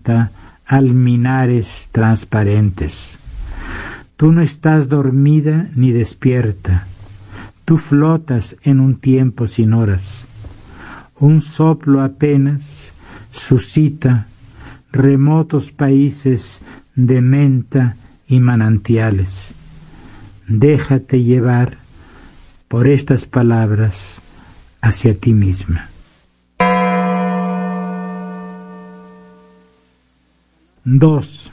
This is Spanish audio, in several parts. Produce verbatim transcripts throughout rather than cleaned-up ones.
levanta alminares transparentes. Tú no estás dormida ni despierta, tú flotas en un tiempo sin horas. Un soplo apenas suscita remotos países de menta y manantiales. Déjate llevar por estas palabras hacia ti misma. dos.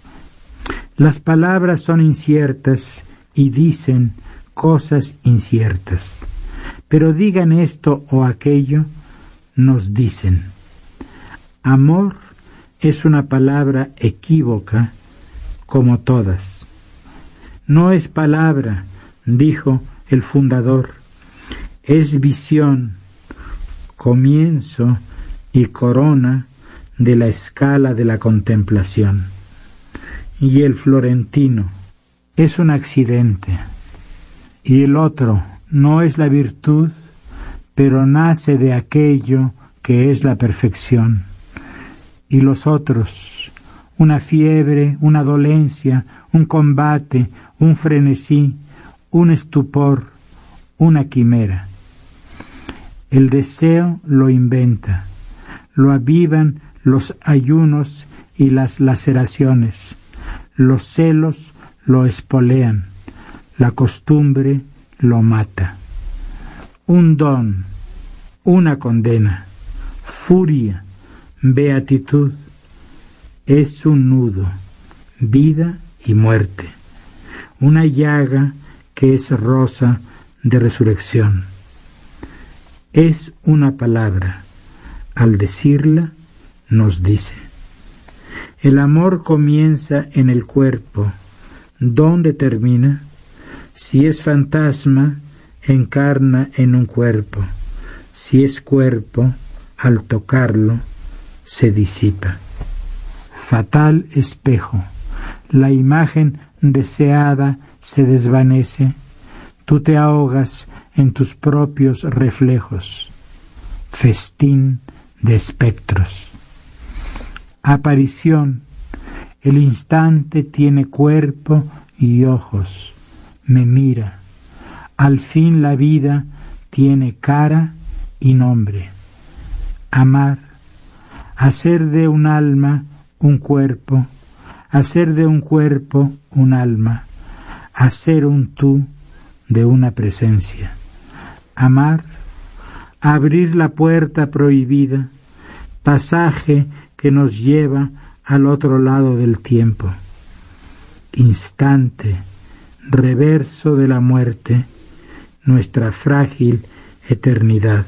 Las palabras son inciertas y dicen cosas inciertas, pero digan esto o aquello, nos dicen. Amor es una palabra equívoca como todas. No es palabra, dijo el fundador, es visión, comienzo y corona de la escala de la contemplación. Y el florentino es un accidente, y el otro no es la virtud, pero nace de aquello que es la perfección. Y los otros, una fiebre, una dolencia, un combate, un frenesí, un estupor, una quimera. El deseo lo inventa, lo avivan los ayunos y las laceraciones, los celos lo espolean, la costumbre lo mata. Un don, una condena, furia, beatitud, es un nudo, vida y muerte, una llaga que es rosa de resurrección. Es una palabra, al decirla nos dice. El amor comienza en el cuerpo. ¿Dónde termina? Si es fantasma, encarna en un cuerpo. Si es cuerpo, al tocarlo, se disipa. Fatal espejo. La imagen deseada se desvanece. Tú te ahogas en tus propios reflejos. Festín de espectros. Aparición. El instante tiene cuerpo y ojos. Me mira. Al fin la vida tiene cara y nombre. Amar. Hacer de un alma un cuerpo. Hacer de un cuerpo un alma. Hacer un tú de una presencia. Amar. Abrir la puerta prohibida. Pasaje que nos lleva al otro lado del tiempo. Instante, reverso de la muerte, nuestra frágil eternidad.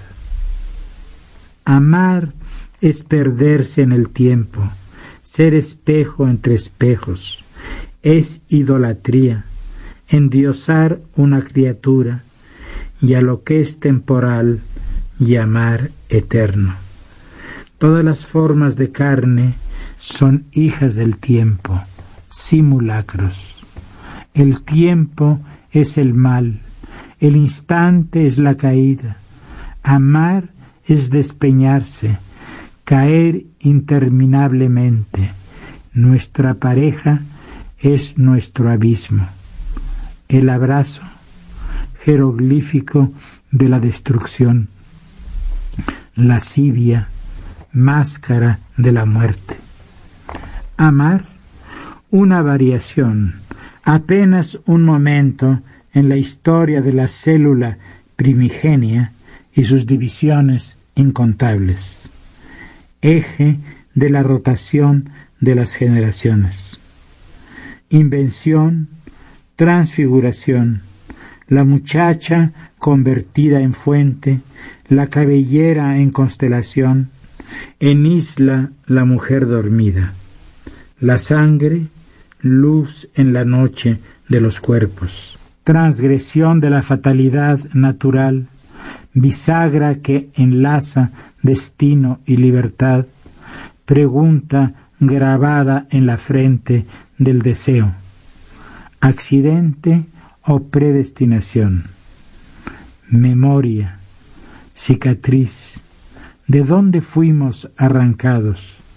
Amar es perderse en el tiempo, ser espejo entre espejos, es idolatría, endiosar una criatura y a lo que es temporal llamar eterno. Todas las formas de carne son hijas del tiempo, simulacros. El tiempo es el mal, el instante es la caída. Amar es despeñarse, caer interminablemente. Nuestra pareja es nuestro abismo. El abrazo, jeroglífico de la destrucción. Lascivia, máscara de la muerte. Amar, una variación, apenas un momento en la historia de la célula primigenia y sus divisiones incontables. Eje de la rotación de las generaciones. Invención, transfiguración, la muchacha convertida en fuente, la cabellera en constelación, en isla la mujer dormida, la sangre, luz en la noche de los cuerpos, transgresión de la fatalidad natural, bisagra que enlaza destino y libertad, pregunta grabada en la frente del deseo, accidente o predestinación, memoria, cicatriz, ¿de dónde fuimos arrancados?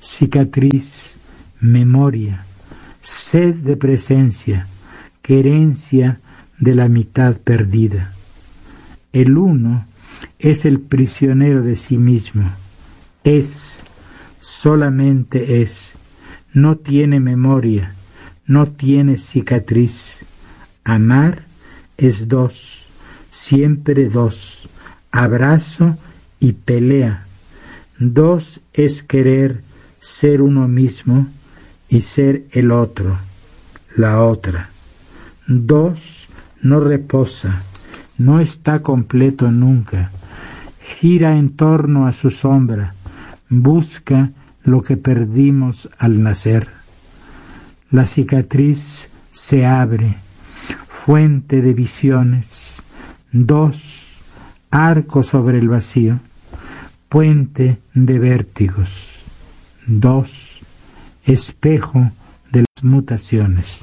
cicatriz, memoria, sed de presencia, querencia de la mitad perdida. El uno es el prisionero de sí mismo, es, solamente es, no tiene memoria, no tiene cicatriz. Amar es dos, siempre dos, abrazo y pelea. Dos es querer ser uno mismo y ser el otro, la otra. Dos no reposa, no está completo nunca, gira en torno a su sombra, busca lo que perdimos al nacer. La cicatriz se abre, fuente de visiones. Dos, arco sobre el vacío, puente de vértigos. Dos, espejo de las mutaciones.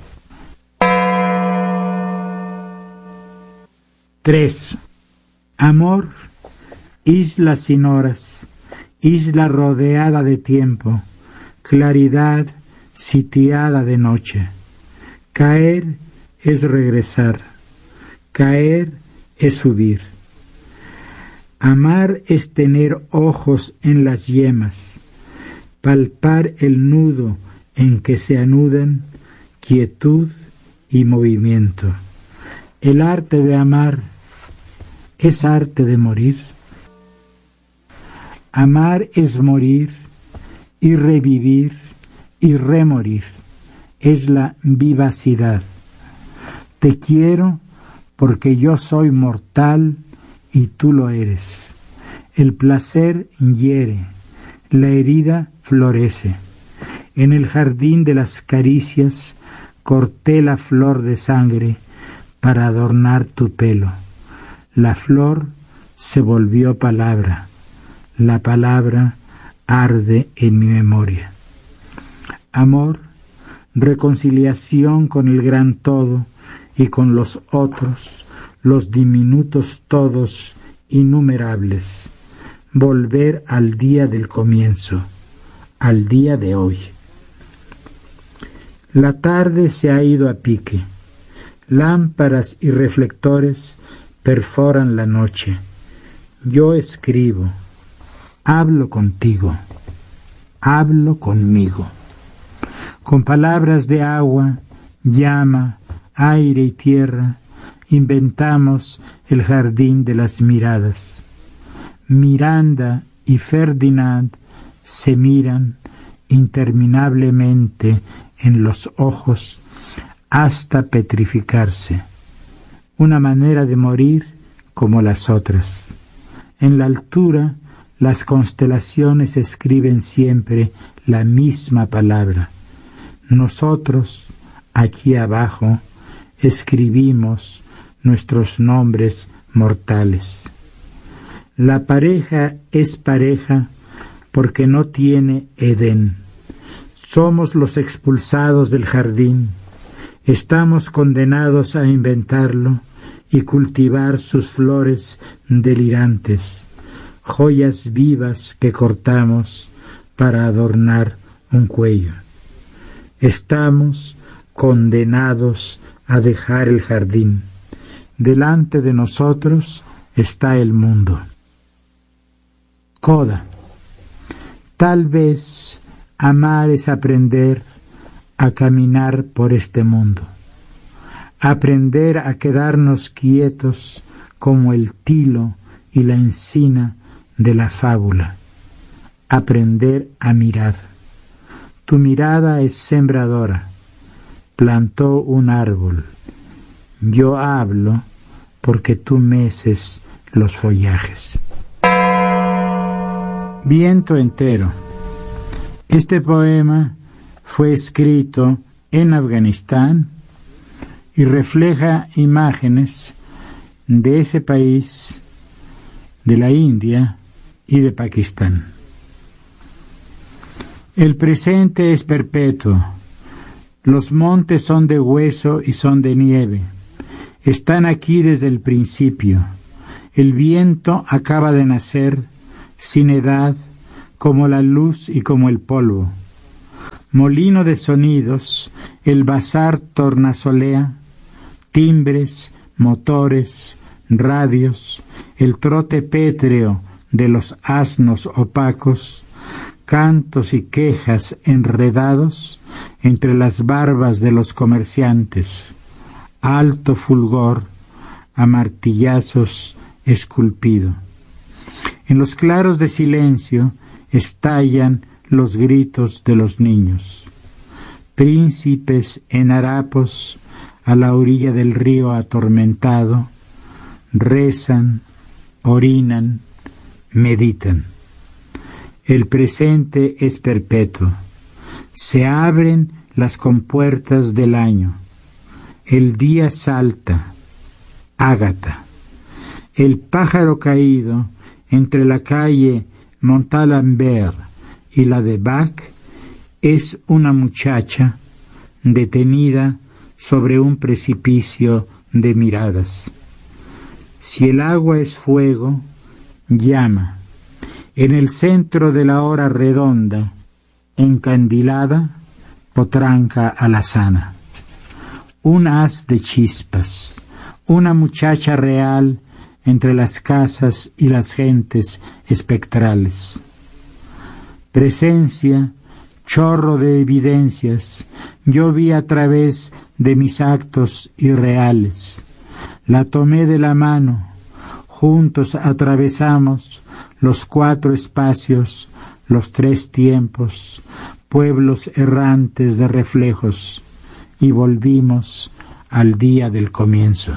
Tres. Amor, isla sin horas, isla rodeada de tiempo, claridad sitiada de noche. Caer es regresar, caer es subir. Amar es tener ojos en las yemas, palpar el nudo en que se anudan quietud y movimiento. El arte de amar es arte de morir. Amar es morir y revivir y remorir. Es la vivacidad. Te quiero porque yo soy mortal y tú lo eres. El placer hiere, la herida florece. En el jardín de las caricias corté la flor de sangre para adornar tu pelo. La flor se volvió palabra, la palabra arde en mi memoria. Amor, reconciliación con el gran todo y con los otros, los diminutos todos innumerables. Volver al día del comienzo, al día de hoy. La tarde se ha ido a pique. Lámparas y reflectores perforan la noche. Yo escribo, hablo contigo, hablo conmigo. Con palabras de agua, llama, aire y tierra, inventamos el jardín de las miradas. Miranda y Ferdinand se miran interminablemente en los ojos hasta petrificarse. Una manera de morir como las otras. En la altura, las constelaciones escriben siempre la misma palabra. Nosotros, aquí abajo, escribimos nuestros nombres mortales. La pareja es pareja porque no tiene Edén. Somos los expulsados del jardín. Estamos condenados a inventarlo y cultivar sus flores delirantes, joyas vivas que cortamos para adornar un cuello. Estamos condenados a dejar el jardín. Delante de nosotros está el mundo. Coda. Tal vez amar es aprender a caminar por este mundo, aprender a quedarnos quietos como el tilo y la encina de la fábula, aprender a mirar. Tu mirada es sembradora, plantó un árbol. Yo hablo porque tú meces los follajes. Viento entero. Este poema fue escrito en Afganistán y refleja imágenes de ese país, de la India y de Pakistán. El presente es perpetuo. Los montes son de hueso y son de nieve. Están aquí desde el principio. El viento acaba de nacer, sin edad, como la luz y como el polvo. molino de sonidos, el bazar tornasolea, timbres, motores, radios, el trote pétreo de los asnos opacos, cantos y quejas enredados entre las barbas de los comerciantes, alto fulgor a martillazos esculpido. En los claros de silencio estallan los gritos de los niños. Príncipes en harapos a la orilla del río atormentado, rezan, orinan, meditan. El presente es perpetuo. Se abren las compuertas del año. El día salta. Ágata. El pájaro caído entre la calle Montalembert y la de Bach es una muchacha detenida sobre un precipicio de miradas. Si el agua es fuego, llama. En el centro de la hora redonda, encandilada, potranca alazana. Un haz de chispas, una muchacha real entre las casas y las gentes espectrales. Presencia, chorro de evidencias, yo vi a través de mis actos irreales. La tomé de la mano, juntos atravesamos los cuatro espacios, los tres tiempos, pueblos errantes de reflejos, y volvimos al día del comienzo.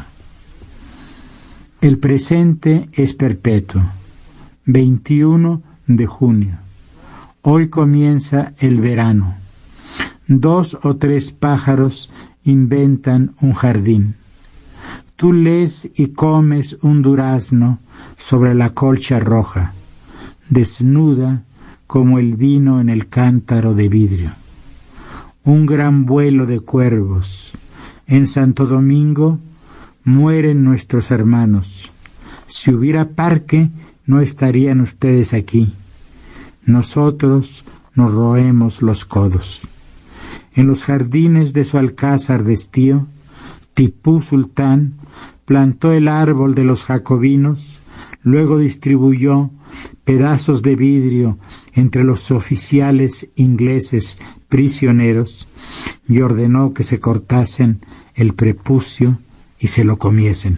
El presente es perpetuo. veintiuno de junio. Hoy comienza el verano. Dos o tres pájaros inventan un jardín. Tú lees y comes un durazno sobre la colcha roja, desnuda como el vino en el cántaro de vidrio. Un gran vuelo de cuervos. En Santo Domingo mueren nuestros hermanos. Si hubiera parque, no estarían ustedes aquí. Nosotros nos roemos los codos. En los jardines de su alcázar de estío, Tipú Sultán plantó el árbol de los jacobinos, luego distribuyó pedazos de vidrio entre los oficiales ingleses prisioneros y ordenó que se cortasen el prepucio y se lo comiesen.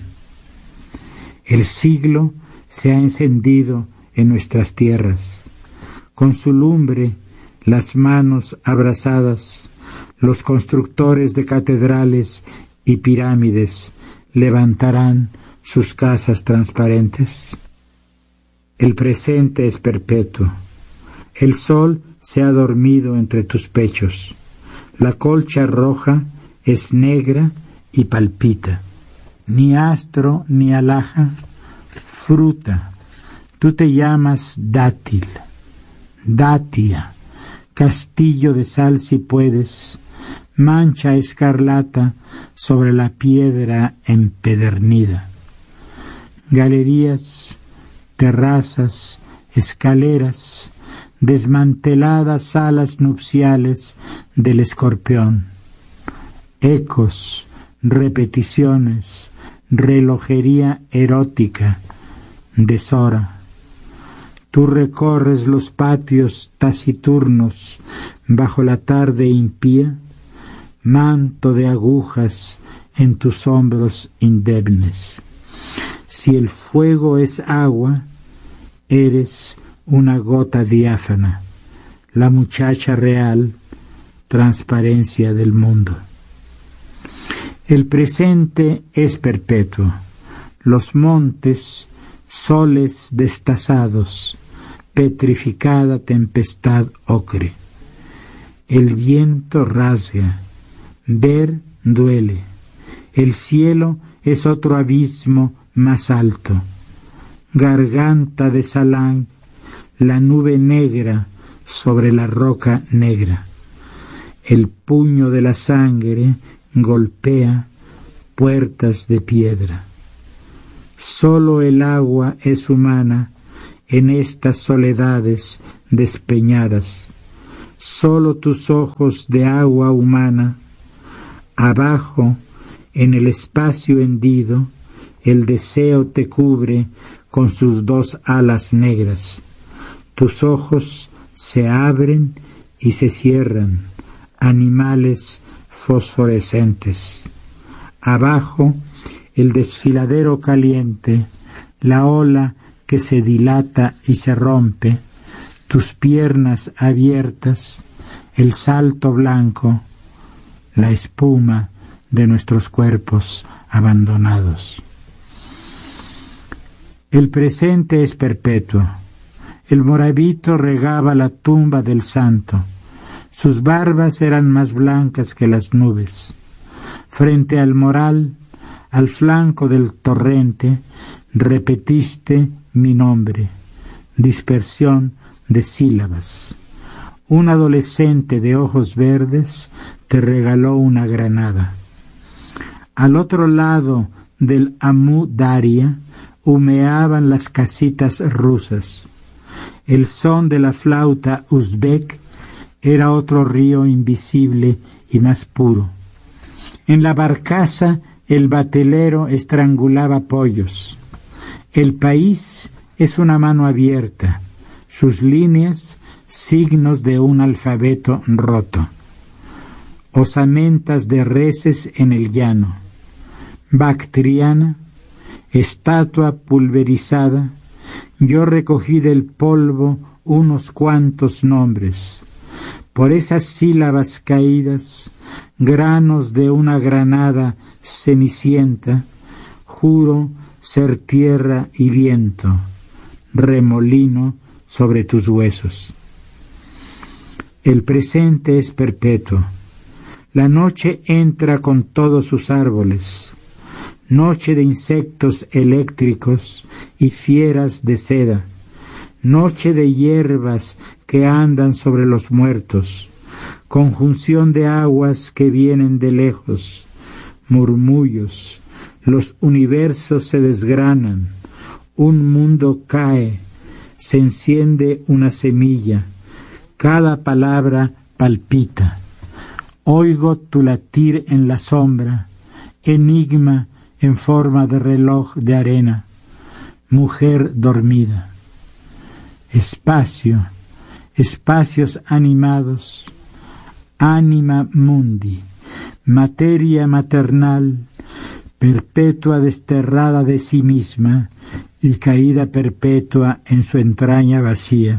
El siglo se ha encendido en nuestras tierras. Con su lumbre, las manos abrasadas, los constructores de catedrales y pirámides levantarán sus casas transparentes. El presente es perpetuo. El sol se ha dormido entre tus pechos. La colcha roja es negra y palpita. Ni astro ni alhaja, fruta. Tú te llamas dátil, dátia, castillo de sal si puedes, mancha escarlata sobre la piedra empedernida. Galerías, terrazas, escaleras, desmanteladas salas nupciales del escorpión. Ecos, repeticiones, relojería erótica, deshora. Tú recorres los patios taciturnos bajo la tarde impía, manto de agujas en tus hombros indemnes. Si el fuego es agua, eres una gota diáfana, la muchacha real, transparencia del mundo. El presente es perpetuo. Los montes, soles destazados, petrificada tempestad ocre. El viento rasga, ver duele. El cielo es otro abismo más alto. Garganta de Salán, la nube negra sobre la roca negra. El puño de la sangre golpea puertas de piedra. Solo el agua es humana en estas soledades despeñadas. solo tus ojos de agua humana. Abajo, en el espacio hendido, el deseo te cubre con sus dos alas negras. Tus ojos se abren y se cierran, animales fosforescentes. Abajo, el desfiladero caliente, la ola que se dilata y se rompe, tus piernas abiertas, el salto blanco, la espuma de nuestros cuerpos abandonados. El presente es perpetuo. El morabito regaba la tumba del santo. Sus barbas eran más blancas que las nubes. Frente al moral, al flanco del torrente, repetiste mi nombre. Dispersión de sílabas. Un adolescente de ojos verdes te regaló una granada. Al otro lado del Amu Daria humeaban las casitas rusas. El son de la flauta uzbek era otro río invisible y más puro. En la barcaza el batelero estrangulaba pollos. El país es una mano abierta, sus líneas signos de un alfabeto roto. Osamentas de reses en el llano. Bactriana, estatua pulverizada, yo recogí del polvo unos cuantos nombres. Por esas sílabas caídas, granos de una granada cenicienta, juro ser tierra y viento, remolino sobre tus huesos. El presente es perpetuo. La noche entra con todos sus árboles, noche de insectos eléctricos y fieras de seda, noche de hierbas que andan sobre los muertos, conjunción de aguas que vienen de lejos, murmullos, los universos se desgranan, un mundo cae, se enciende una semilla, cada palabra palpita. Oigo tu latir en la sombra, enigma en forma de reloj de arena, mujer dormida. Espacio, espacios animados, anima mundi, materia maternal, perpetua desterrada de sí misma y caída perpetua en su entraña vacía.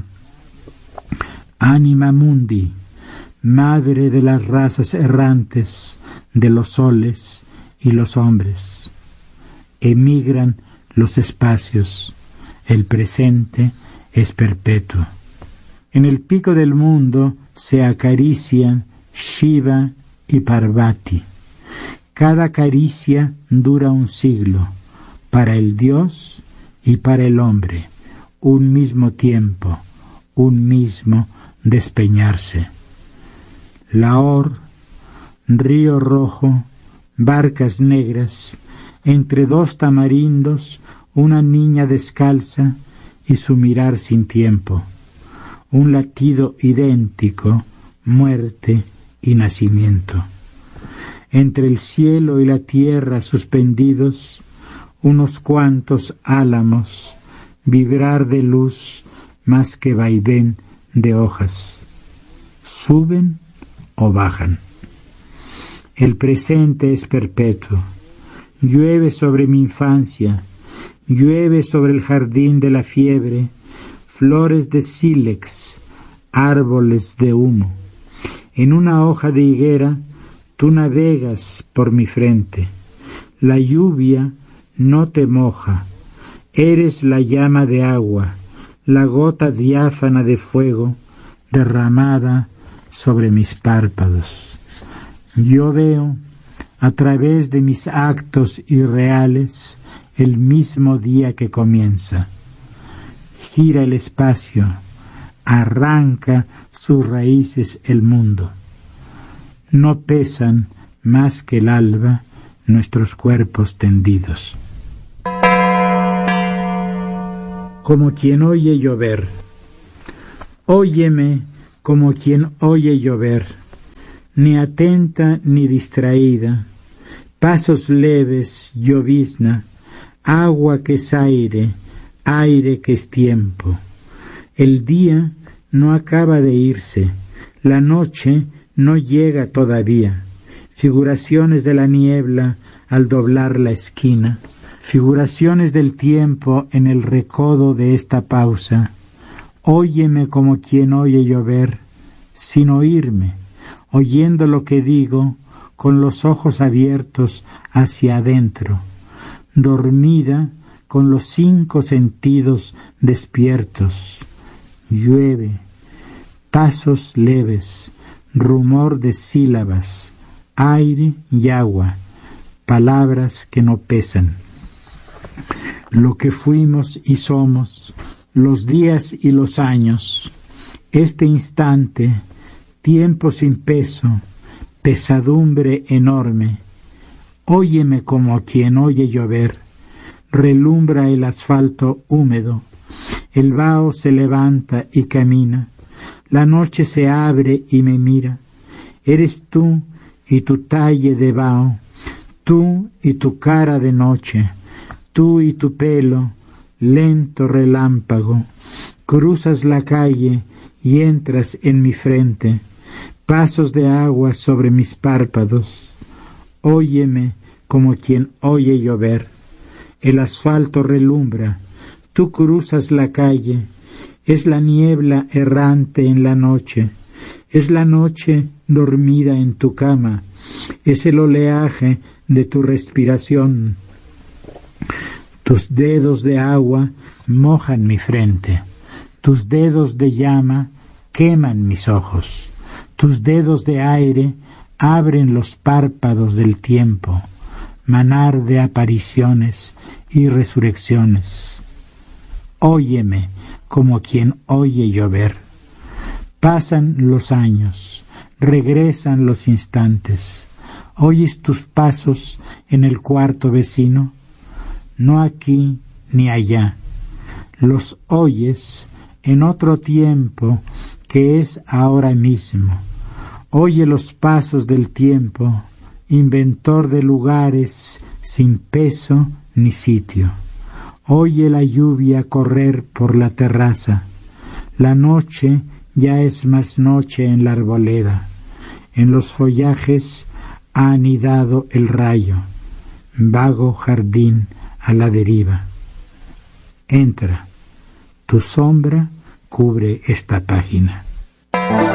Anima mundi, madre de las razas errantes, de los soles y los hombres. Emigran los espacios, el presente es perpetuo. En el pico del mundo se acarician Shiva y Parvati. Cada caricia dura un siglo, para el Dios y para el hombre, un mismo tiempo, un mismo despeñarse. Lahore, río rojo, barcas negras, entre dos tamarindos, una niña descalza y su mirar sin tiempo, un latido idéntico, muerte y nacimiento. Entre el cielo y la tierra suspendidos, unos cuantos álamos, vibrar de luz más que vaivén de hojas. Suben o bajan. El presente es perpetuo. Llueve sobre mi infancia, llueve sobre el jardín de la fiebre, flores de sílex, árboles de humo. En una hoja de higuera tú navegas por mi frente. La lluvia no te moja, eres la llama de agua, la gota diáfana de fuego derramada sobre mis párpados. Yo veo, a través de mis actos irreales, el mismo día que comienza. Gira el espacio, arranca sus raíces el mundo. No pesan más que el alba nuestros cuerpos tendidos. Como quien oye llover, óyeme como quien oye llover, ni atenta ni distraída, pasos leves, llovizna, agua que es aire, aire que es tiempo. El día no acaba de irse, la noche no llega todavía, figuraciones de la niebla al doblar la esquina, figuraciones del tiempo en el recodo de esta pausa. Óyeme como quien oye llover, sin oírme, oyendo lo que digo, con los ojos abiertos hacia adentro, dormida con los cinco sentidos despiertos. Llueve, pasos leves, rumor de sílabas, aire y agua, palabras que no pesan. Lo que fuimos y somos, los días y los años, este instante, tiempo sin peso, pesadumbre enorme. Óyeme como quien oye llover, relumbra el asfalto húmedo, el vaho se levanta y camina, la noche se abre y me mira. Eres tú y tu talle de vaho, tú y tu cara de noche, tú y tu pelo, lento relámpago, cruzas la calle y entras en mi frente, pasos de agua sobre mis párpados. Óyeme como quien oye llover, el asfalto relumbra, tú cruzas la calle, es la niebla errante en la noche, es la noche dormida en tu cama, es el oleaje de tu respiración. Tus dedos de agua mojan mi frente, tus dedos de llama queman mis ojos, tus dedos de aire abren los párpados del tiempo, manar de apariciones y resurrecciones. Óyeme como quien oye llover. Pasan los años, regresan los instantes. ¿Oyes tus pasos en el cuarto vecino? No aquí ni allá. Los oyes en otro tiempo que es ahora mismo. Oye los pasos del tiempo, inventor de lugares sin peso ni sitio. Oye la lluvia correr por la terraza. La noche ya es más noche en la arboleda. En los follajes ha anidado el rayo. Vago jardín a la deriva. Entra. Tu sombra cubre esta página.